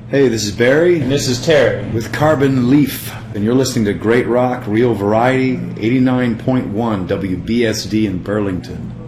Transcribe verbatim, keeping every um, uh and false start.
Hey, this is Barry. And this is Terry. With Carbon Leaf. And you're listening to Great Rock, Real Variety, eighty-nine point one W B S D in Burlington.